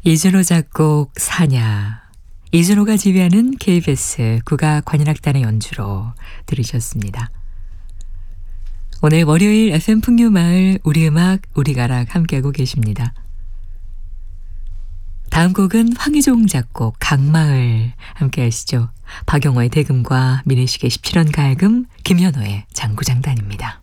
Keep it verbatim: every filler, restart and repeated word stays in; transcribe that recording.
이준호 작곡 사냐, 이준호가 지휘하는 케이비에스 국악관현악단의 연주로 들으셨습니다. 오늘 월요일 에프엠 풍류마을 우리음악 우리가락 함께하고 계십니다. 다음 곡은 황희종 작곡 강마을 함께하시죠. 박영호의 대금과 민혜식의 십칠 원 가야금, 김현호의 장구장단입니다.